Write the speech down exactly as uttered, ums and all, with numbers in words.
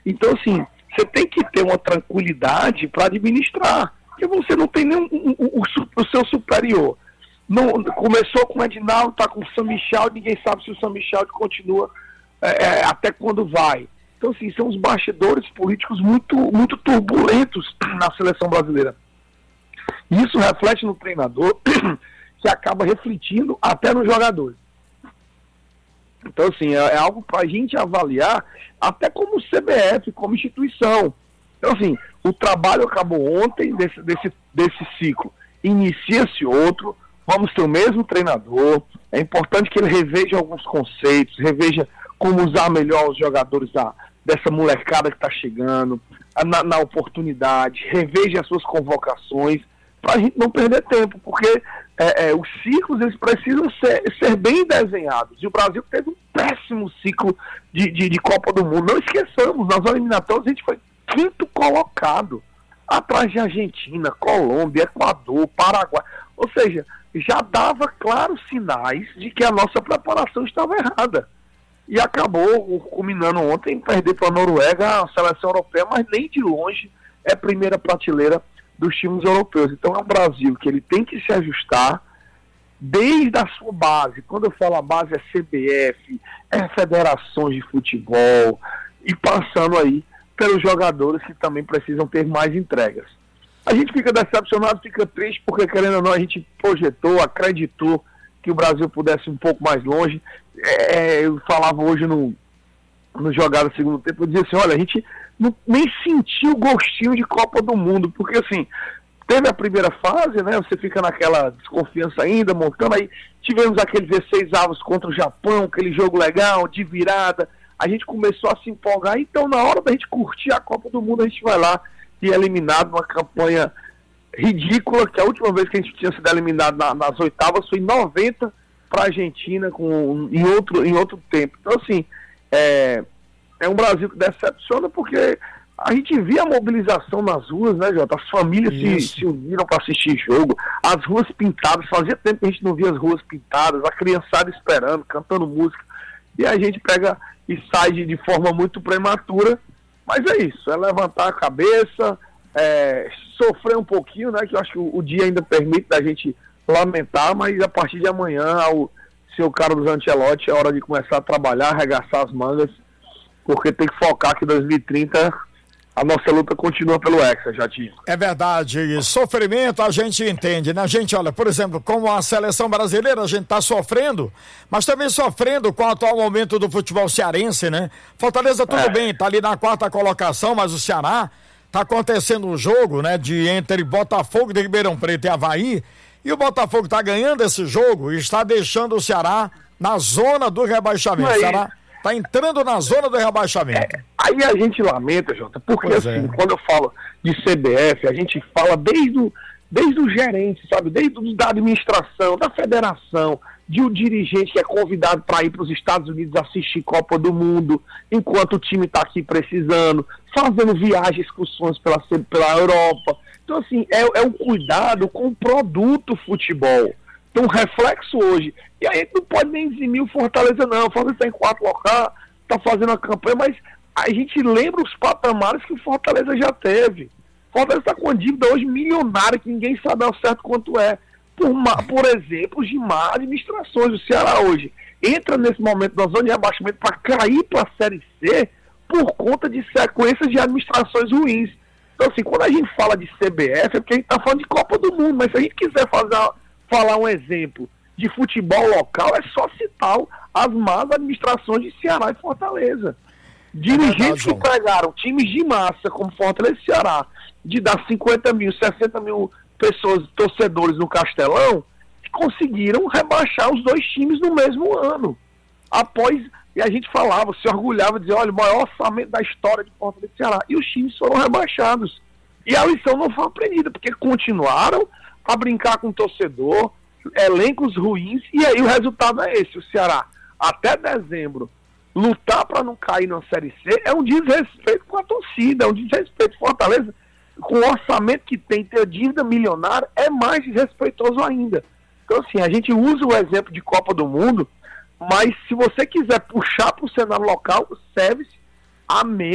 Então, assim, você tem que ter uma tranquilidade para administrar, porque você não tem nem o, o, o seu superior. Não, começou com o Edinaldo, está com o São Michel, ninguém sabe se o São Michel continua é, até quando vai. Então, assim, são os bastidores políticos muito, muito turbulentos na seleção brasileira. E isso reflete no treinador, que acaba refletindo até nos jogadores. Então, assim, é, é algo para a gente avaliar, até como C B F, como instituição. Então, assim, o trabalho acabou ontem desse, desse, desse ciclo. Inicia-se outro, vamos ter o mesmo treinador, é importante que ele reveja alguns conceitos, reveja como usar melhor os jogadores da, dessa molecada que está chegando, na, na oportunidade, reveja as suas convocações, para a gente não perder tempo, porque é, é, os ciclos eles precisam ser, ser bem desenhados, e o Brasil teve um péssimo ciclo de, de, de Copa do Mundo. Não esqueçamos, nas eliminatórias a gente foi quinto colocado, atrás de Argentina, Colômbia, Equador, Paraguai, ou seja, já dava claros sinais de que a nossa preparação estava errada. E acabou culminando ontem em perder para a Noruega, a seleção europeia, mas nem de longe é primeira prateleira dos times europeus. Então é um Brasil que ele tem que se ajustar desde a sua base. Quando eu falo a base é C B F, é federações de futebol, e passando aí pelos jogadores que também precisam ter mais entregas. A gente fica decepcionado, fica triste, porque querendo ou não a gente projetou, acreditou que o Brasil pudesse ir um pouco mais longe. É, eu falava hoje no, no Jogada Segundo Tempo, eu dizia assim, olha, a gente não, nem sentiu o gostinho de Copa do Mundo, porque assim, teve a primeira fase, né, você fica naquela desconfiança ainda, montando, aí tivemos aqueles dezesseis avos contra o Japão, aquele jogo legal, de virada, a gente começou a se empolgar, então na hora da gente curtir a Copa do Mundo, a gente vai lá e é eliminado numa campanha ridícula, que a última vez que a gente tinha sido eliminado na, nas oitavas foi em noventa para a Argentina, com, em, outro, em outro tempo. Então, assim, é, é um Brasil que decepciona, porque a gente via a mobilização nas ruas, né, Jota? As famílias se, se uniram para assistir jogo, as ruas pintadas, fazia tempo que a gente não via as ruas pintadas, a criançada esperando, cantando música, e a gente pega e sai de, de forma muito prematura, mas é isso, é levantar a cabeça, é, sofrer um pouquinho, né, que eu acho que o, o dia ainda permite da gente lamentar, mas a partir de amanhã, o seu Carlos Ancelotti, é hora de começar a trabalhar, arregaçar as mangas, porque tem que focar que em dois mil e trinta a nossa luta continua pelo Hexa, Jatinho. É verdade, e sofrimento a gente entende, né? A gente, olha, por exemplo, como a seleção brasileira, a gente tá sofrendo, mas também sofrendo com o atual momento do futebol cearense, né? Fortaleza tudo é. bem, tá ali na quarta colocação, mas o Ceará tá acontecendo um jogo, né, de entre Botafogo de Ribeirão Preto e Avaí, e o Botafogo tá ganhando esse jogo e está deixando o Ceará na zona do rebaixamento. O Ceará tá entrando na zona do rebaixamento. É, aí a gente lamenta, Jota, porque pois assim, é. quando eu falo de C B F, a gente fala desde o, desde o gerente, sabe, desde o, da administração, da federação, de um dirigente que é convidado para ir para os Estados Unidos assistir Copa do Mundo, enquanto o time está aqui precisando, fazendo viagens, excursões pela, pela Europa. Então, assim, é, é um cuidado com o produto futebol. Então, um reflexo hoje. E aí a gente não pode nem eximir o Fortaleza, não. O Fortaleza está em quarto local, está fazendo a campanha, mas a gente lembra os patamares que o Fortaleza já teve. O Fortaleza está com uma dívida hoje milionária, que ninguém sabe ao certo quanto é. Por, por exemplo, de má administrações. O Ceará hoje entra nesse momento da zona de rebaixamento para cair para a Série C por conta de sequências de administrações ruins. Então, assim, quando a gente fala de C B F, é porque a gente está falando de Copa do Mundo, mas se a gente quiser fazer, falar um exemplo de futebol local, é só citar as más administrações de Ceará e Fortaleza. Dirigentes que pegaram times de massa, como Fortaleza e Ceará, de dar cinquenta mil, sessenta mil pessoas, torcedores no Castelão, que conseguiram rebaixar os dois times no mesmo ano. Após, e a gente falava, se orgulhava, dizia, olha, o maior orçamento da história de Fortaleza e Ceará. E os times foram rebaixados. E a lição não foi aprendida, porque continuaram a brincar com o torcedor, elencos ruins, e aí o resultado é esse. O Ceará, até dezembro, lutar para não cair na Série C é um desrespeito com a torcida, é um desrespeito com Fortaleza. Com o orçamento que tem, ter dívida milionária, é mais desrespeitoso ainda. Então, assim, a gente usa o exemplo de Copa do Mundo, mas se você quiser puxar para o cenário local, serve-se a menos.